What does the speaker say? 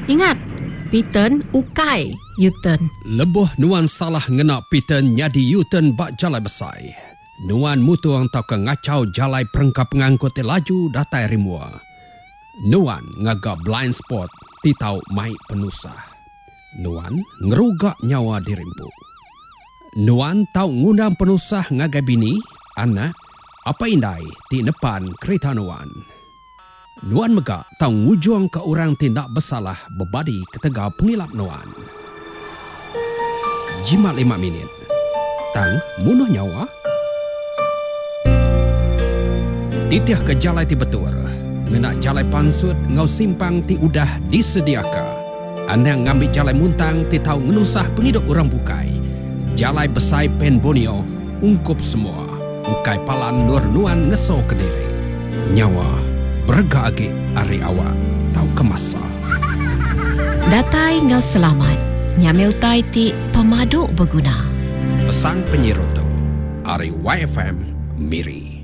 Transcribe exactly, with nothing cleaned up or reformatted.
Ingat, Piten ukai U-turn. Lebuh nuan salah ngena Piten nyadi U-turn bak jalai besai. Nuan mutuang tau ke ngacau jalai perengkap pengangkut laju datai rimua. Nuan ngagak blind spot ti tau mai penusah. Nuan ngerugak nyawa dirimpu. Nuan tau ngundang penusah ngagai bini, anak, apa indai ti depan kereta Nuan. Nuan megak tau ngujung ke orang tindak bersalah berbadi ketega pengilap Nuan. Jimat lima minit. Tang munuh nyawa. Titiah ke jalai ti betul. Ngenak jalai pansut ngau simpang ti udah disediaka. Anang ngambil jalai muntang ti tau ngenusah penghidup orang bukai. Jalai besai pen bonio ungkup semua. Ukai palan nur Nuan ngeso ke diri. Nyawa berga agi ari awak tau kemasa. Datai ngau selamat. Nyameu tai ti pemaduk berguna. Pesang penyirutu. Ari Y F M Miri.